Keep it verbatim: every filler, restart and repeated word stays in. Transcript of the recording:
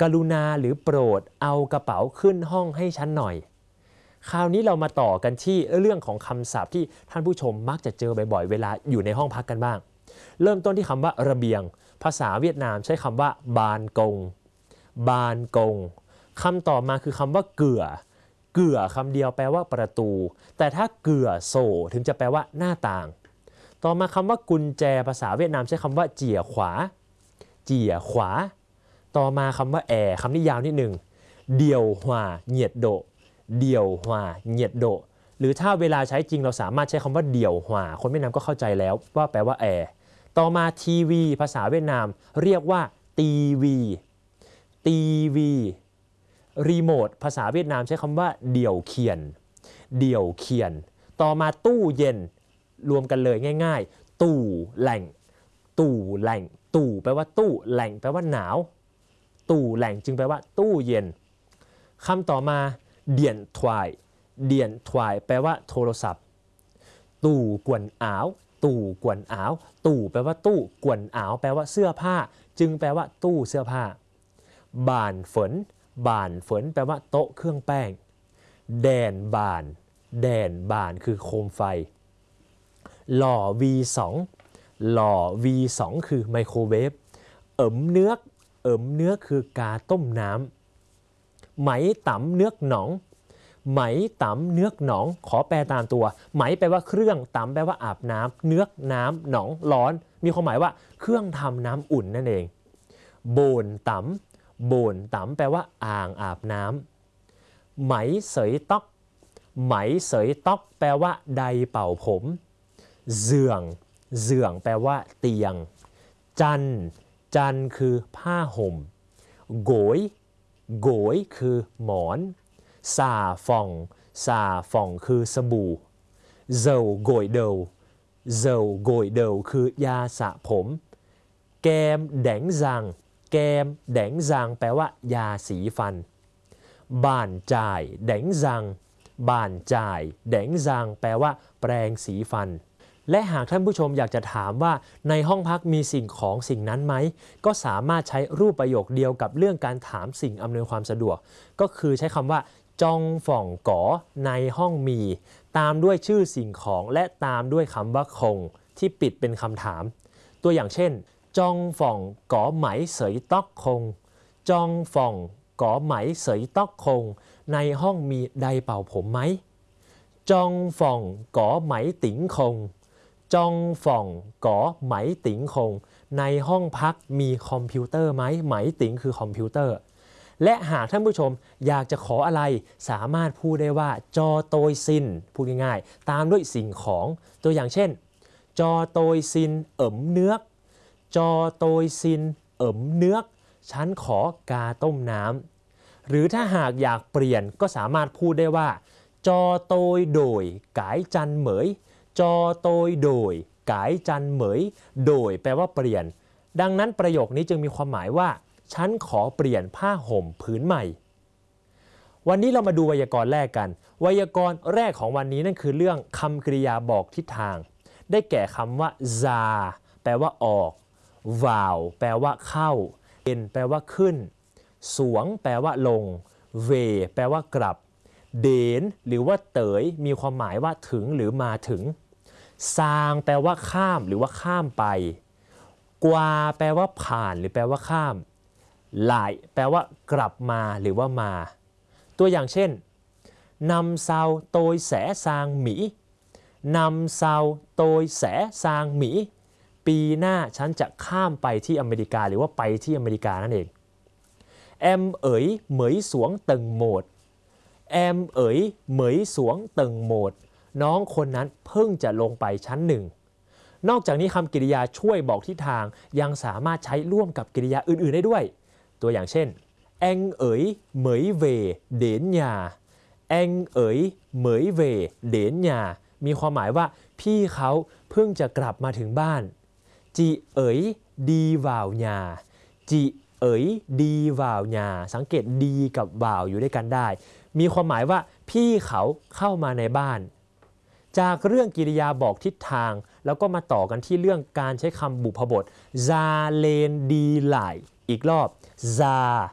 กรุณาหรือโปรดเอากระเป๋าขึ้นห้องให้ฉันหน่อยคราวนี้เรามาต่อกันที่เรื่องของคำศัพท์ที่ท่านผู้ชมมักจะเจอบ่อยๆเวลาอยู่ในห้องพักกันบ้างเริ่มต้นที่คำว่าระเบียงภาษาเวียดนามใช้คำว่าบานกงบานกงคำต่อมาคือคำว่าเกื่อเกื่อคำเดียวแปลว่าประตูแต่ถ้าเกื่อโซถึงจะแปลว่าหน้าต่างต่อมาคำว่ากุญแจภาษาเวียดนามใช้คำว่าเจี่ยขวาเจี่ยขวาต่อมาคำว่าแอร์คำนี้ยาวนิดหนึ่งเดี่ยวหวาเหยียดโดเดี่ยวหวาเหยียดโดหรือถ้าเวลาใช้จริงเราสามารถใช้คำว่าเดี่ยวหวาคนเวียดนามก็เข้าใจแล้วว่าแปลว่าแอร์ต่อมาทีวีภาษาเวียดนามเรียกว่าตีวีตีวีรีโมทภาษาเวียดนามใช้คำว่าเดี่ยวเขียนเดี่ยวเขียนต่อมาตู้เย็นรวมกันเลยง่ายๆตู้แหล่งตู้แหล่งตู้แปลว่าตู้แหล่งแปลว่าหนาวตู้แหล่งจึงแปลว่าตู้เย็นคำต่อมาเดียนทวายเดียนทวายแปลว่าโทรศัพท์ตู้กวนอ้าวตู้กวนอ้าวตู้แปลว่าตู้กวนอ้าวแปลว่าเสื้อผ้าจึงแปลว่าตู้เสื้อผ้าบานฝนบานฝนแปลว่าโต๊ะเครื่องแป้งแดนบานแดนบานคือโคมไฟหล่อ วี สอง หล่อ วี สอง คือไมโครเวฟเอิ๋มเนื้อเอิ๋มเนื้อคือกาต้มน้ำไหมตำเนื้อหนองไหมตำเนื้อหนองขอแปลตามตัวไหมแปลว่าเครื่องตำแปลว่าอาบน้ำเนื้อน้ำหนองร้อนมีความหมายว่าเครื่องทำน้ำอุ่นนั่นเองโบนตำโบนตำแปลว่าอ่างอาบน้ำไหมเสยต๊อกไหมเสยต๊อกแปลว่าไดเป่าผมเสื่องเสื่องแปลว่าเตียงจันจันคือผ้าห่มโกยโกยคือหมอนซาฟองซาฟองคือสบู่เจลโกยเดลเจลโกยเดลคือยาสระผมแกมแดงจางแกมแดงจางแปลว่ายาสีฟันบ้านจ่ายแดงจางบ้านจ่ายแดงจางแปลว่าแปรงสีฟันและหากท่านผู้ชมอยากจะถามว่าในห้องพักมีสิ่งของสิ่งนั้นไหมก็สามารถใช้รูปประโยคเดียวกับเรื่องการถามสิ่งอำนวยความสะดวกก็คือใช้คำว่าจองฝ่องก๋อในห้องมีตามด้วยชื่อสิ่งของและตามด้วยคำว่าคงที่ปิดเป็นคำถามตัวอย่างเช่นจองฝ่องก๋อไหมเสยต๊อกคงจองฝ่องก๋อไหมเสยต๊อกคงในห้องมีไดเป่าผมไหมจองฝ่องก๋อไหมติ๋งคงจองฝ่องก๋อไหมติ๋งคงในห้องพักมีคอมพิวเตอร์ไหมไหมติ๋งคือคอมพิวเตอร์และหากท่านผู้ชมอยากจะขออะไรสามารถพูดได้ว่าจอโตยซินพูดง่ายๆตามด้วยสิ่งของตัวอย่างเช่นจอโตยซินเอิ๋มเนื้อจอโตยซินเอิ๋มเนื้อฉันขอกาต้มน้ำหรือถ้าหากอยากเปลี่ยนก็สามารถพูดได้ว่าจอโตยโดยกายจันเหมยจอโตยโดยกายจันเหมยโดยแปลว่าเปลี่ยนดังนั้นประโยคนี้จึงมีความหมายว่าฉันขอเปลี่ยนผ้าห่มผืนใหม่วันนี้เรามาดูไวยากรณ์แรกกันไวยากรณ์แรกของวันนี้นั่นคือเรื่องคำกริยาบอกทิศทางได้แก่คำว่าซาแปลว่าออกวาวแปลว่าเข้าเอ็นแปลว่าขึ้นสวงแปลว่าลงเวแปลว่ากลับเดนหรือว่าเต๋ยมีความหมายว่าถึงหรือมาถึงซางแปลว่าข้ามหรือว่าข้ามไปกวาแปลว่าผ่านหรือแปลว่าข้ามหลายแปลว่ากลับมาหรือว่ามาตัวอย่างเช่นนำเซาโตยแสซางหมีนำเซาโตยแสซางหมีปีหน้าฉันจะข้ามไปที่อเมริกาหรือว่าไปที่อเมริกานั่นเองแอมเอ๋ยเหมยสวงเติงโหมดแอมเอ๋ยเหมยสวงเติงโหมดน้องคนนั้นเพิ่งจะลงไปชั้นหนึ่งนอกจากนี้คำกริยาช่วยบอกทิศทางยังสามารถใช้ร่วมกับกริยาอื่นๆได้ด้วยตัวอย่างเช่นแองเอ๋ยเหมยเวเดนยาแองเอ๋ยเหมยเวเดนยามีความหมายว่าพี่เขาเพิ่งจะกลับมาถึงบ้านจีเอ๋ยดีว่าวญาจีเอ๋ยดีว่าวญาสังเกตดีกับว่าวอยู่ด้วยกันได้มีความหมายว่าพี่เขาเข้ามาในบ้านจากเรื่องกิริยาบอกทิศทางแล้วก็มาต่อกันที่เรื่องการใช้คำบุพบทซาเลนดีหลายอีกรอบซา